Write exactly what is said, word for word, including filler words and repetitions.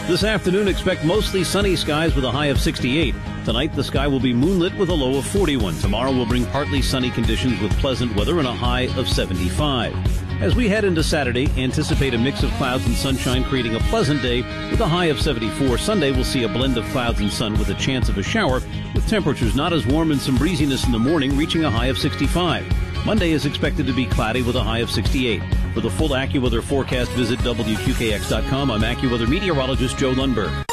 This afternoon, expect mostly sunny skies with a high of sixty-eight. Tonight, the sky will be moonlit with a low of forty-one. Tomorrow will bring partly sunny conditions with pleasant weather and a high of seventy-five. As we head into Saturday, anticipate a mix of clouds and sunshine, creating a pleasant day with a high of seventy-four. Sunday, we'll see a blend of clouds and sun with a chance of a shower, with temperatures not as warm and some breeziness in the morning, reaching a high of sixty-five. Monday is expected to be cloudy with a high of sixty-eight. For the full AccuWeather forecast, visit W Q K X dot com. I'm AccuWeather meteorologist Joe Lundberg.